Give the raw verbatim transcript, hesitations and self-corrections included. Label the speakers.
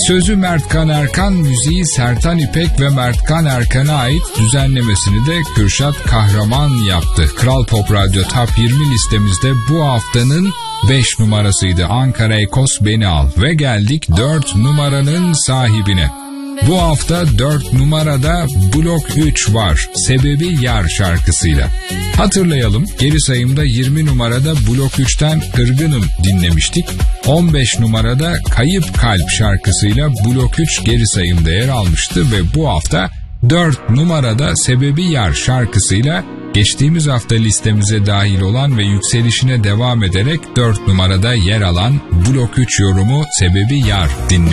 Speaker 1: Sözü Mert Kan Erkan, müziği Sertan İpek ve Mert Kan Erkan'a ait, düzenlemesini de Kürşat Kahraman yaptı. Kral Pop Radyo Top yirmi listemizde bu haftanın beş numarasıydı. Ankara Ekos Beni Al. Ve geldik dört numaranın sahibine. Bu hafta dört numarada Blok üç var. Sebebi Yar şarkısıyla. Hatırlayalım, geri sayımda yirmi numarada Blok üçten Kırgınım dinlemiştik. on beş numarada Kayıp Kalp şarkısıyla Blok üç geri sayımda yer almıştı ve bu hafta dört numarada Sebebi Yar şarkısıyla geçtiğimiz hafta listemize dahil olan ve yükselişine devam ederek dört numarada yer alan Blok üç yorumu Sebebi Yar dinliyoruz.